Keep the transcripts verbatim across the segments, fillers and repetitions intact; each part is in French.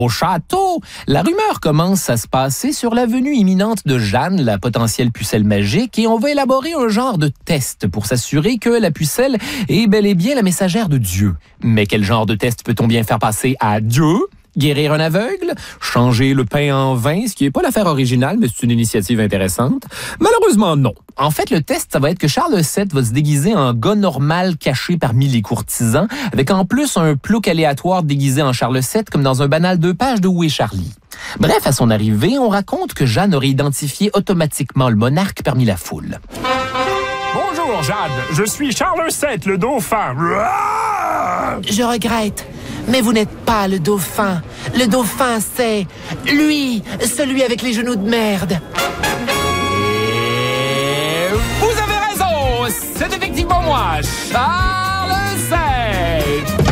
Au château, la rumeur commence à se passer sur la venue imminente de Jeanne, la potentielle pucelle magique, et on va élaborer un genre de test pour s'assurer que la pucelle est bel et bien la messagère de Dieu. Mais quel genre de test peut-on bien faire passer à Dieu? Guérir un aveugle? Changer le pain en vin, ce qui n'est pas l'affaire originale, mais c'est une initiative intéressante? Malheureusement, non. En fait, le test, ça va être que Charles sept va se déguiser en gars normal caché parmi les courtisans, avec en plus un plouc aléatoire déguisé en Charles sept, comme dans un banal deux pages de Où est Charlie? Bref, à son arrivée, on raconte que Jeanne aurait identifié automatiquement le monarque parmi la foule. Bonjour, Jade. Je suis Charles sept, le dauphin. Je regrette, mais vous n'êtes pas le dauphin. Le dauphin, c'est lui, celui avec les genoux de merde. Et vous avez raison, c'est effectivement moi, Charles sept.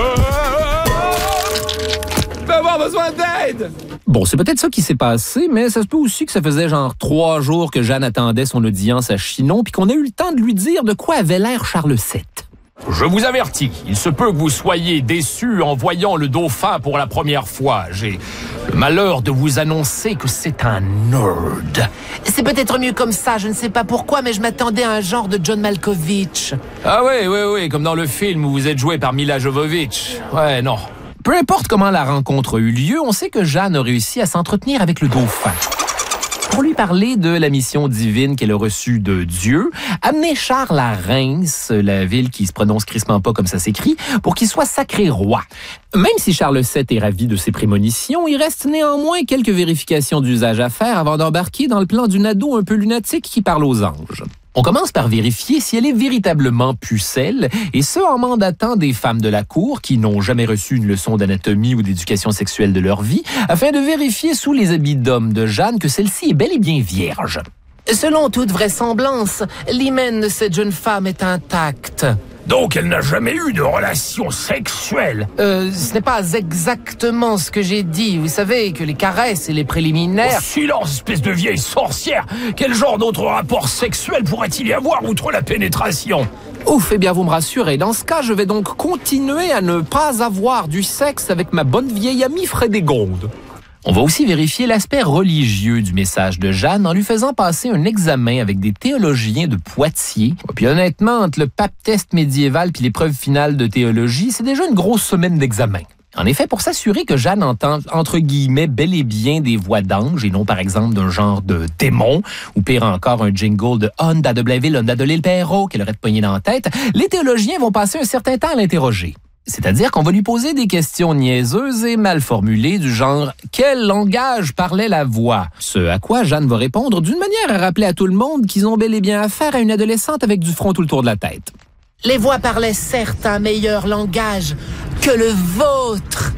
Je vais avoir besoin d'aide. Bon, c'est peut-être ça qui s'est passé, mais ça se peut aussi que ça faisait genre trois jours que Jeanne attendait son audience à Chinon, puis qu'on a eu le temps de lui dire de quoi avait l'air Charles sept. Je vous avertis, il se peut que vous soyez déçus en voyant le dauphin pour la première fois. J'ai le malheur de vous annoncer que c'est un nerd. C'est peut-être mieux comme ça, je ne sais pas pourquoi, mais je m'attendais à un genre de John Malkovich. Ah oui, oui, oui, comme dans le film où vous êtes joué par Mila Jovovich. Ouais, non. Peu importe comment la rencontre a eu lieu, on sait que Jeanne a réussi à s'entretenir avec le dauphin. Pour lui parler de la mission divine qu'elle a reçue de Dieu, amener Charles à Reims, la ville qui se prononce crissement pas comme ça s'écrit, pour qu'il soit sacré roi. Même si Charles sept est ravi de ses prémonitions, il reste néanmoins quelques vérifications d'usage à faire avant d'embarquer dans le plan d'une ado un peu lunatique qui parle aux anges. On commence par vérifier si elle est véritablement pucelle, et ce en mandatant des femmes de la cour qui n'ont jamais reçu une leçon d'anatomie ou d'éducation sexuelle de leur vie, afin de vérifier sous les habits d'homme de Jeanne que celle-ci est bel et bien vierge. Selon toute vraisemblance, l'hymen de cette jeune femme est intact. Donc elle n'a jamais eu de relation sexuelle. Euh, ce n'est pas exactement ce que j'ai dit. Vous savez que les caresses et les préliminaires... Oh, silence, espèce de vieille sorcière. Quel genre d'autre rapport sexuel pourrait-il y avoir outre la pénétration? Ouf, eh bien vous me rassurez. Dans ce cas, je vais donc continuer à ne pas avoir du sexe avec ma bonne vieille amie Frédégonde. On va aussi vérifier l'aspect religieux du message de Jeanne en lui faisant passer un examen avec des théologiens de Poitiers. Puis honnêtement, entre le pape test médiéval puis l'épreuve finale de théologie, c'est déjà une grosse semaine d'examen. En effet, pour s'assurer que Jeanne entend, entre guillemets, bel et bien des voix d'ange et non, par exemple, d'un genre de démon, ou pire encore, un jingle de Honda de Blainville, Honda de l'île Perrault qu'elle aurait de poigner dans la tête, les théologiens vont passer un certain temps à l'interroger. C'est-à-dire qu'on va lui poser des questions niaiseuses et mal formulées du genre « Quel langage parlait la voix ?» Ce à quoi Jeanne va répondre d'une manière à rappeler à tout le monde qu'ils ont bel et bien affaire à une adolescente avec du front tout le tour de la tête. Les voix parlaient certes un meilleur langage que le vôtre.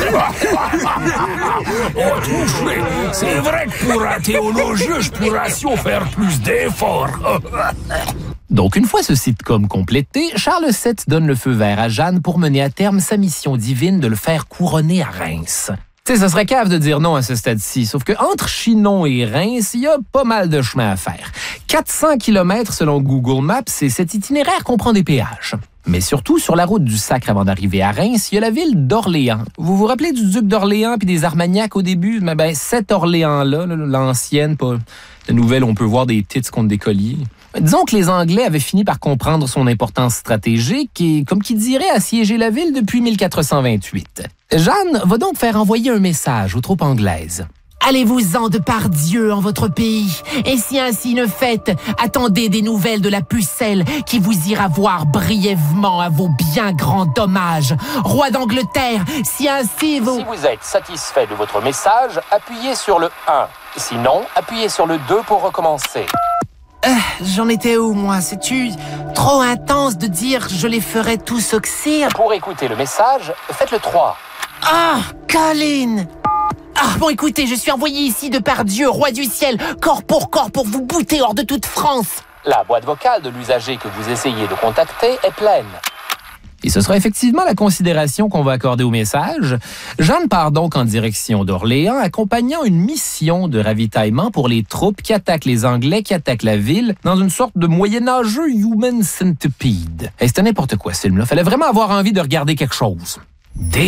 Oh, touché. C'est vrai que pour un théologien, je pourrais assurer faire plus d'efforts. Donc, une fois ce sitcom complété, Charles sept donne le feu vert à Jeanne pour mener à terme sa mission divine de le faire couronner à Reims. Tu sais, ça serait cave de dire non à ce stade-ci, sauf que entre Chinon et Reims, il y a pas mal de chemin à faire. quatre cents kilomètres selon Google Maps, et cet itinéraire comprend des péages. Mais surtout, sur la route du Sacre avant d'arriver à Reims, il y a la ville d'Orléans. Vous vous rappelez du duc d'Orléans puis des Armagnacs au début? Mais ben, cet Orléans-là, l'ancienne, pas la nouvelle, on peut voir des titres contre des colliers. Disons que les Anglais avaient fini par comprendre son importance stratégique et, comme qui dirait, assiéger la ville depuis mille quatre cent vingt-huit. Jeanne va donc faire envoyer un message aux troupes anglaises. Allez-vous-en de par Dieu en votre pays, et si ainsi ne faites, attendez des nouvelles de la pucelle qui vous ira voir brièvement à vos bien grands dommages. Roi d'Angleterre, si ainsi vous... Si vous êtes satisfait de votre message, appuyez sur le un. Sinon, appuyez sur le deux pour recommencer. Euh, J'en étais où, moi? C'est-tu trop intense de dire je les ferai tous oxyre? Pour écouter le message, faites le trois. Ah, Colin! Ah, bon, écoutez, je suis envoyé ici de par Dieu, roi du ciel, corps pour corps, pour vous bouter hors de toute France. La boîte vocale de l'usager que vous essayez de contacter est pleine. Et ce sera effectivement la considération qu'on va accorder au message. Jeanne part donc en direction d'Orléans, accompagnant une mission de ravitaillement pour les troupes qui attaquent les Anglais, qui attaquent la ville, dans une sorte de moyenâgeux human centipede. Et c'était n'importe quoi, ce film-là. Fallait vraiment avoir envie de regarder quelque chose. Des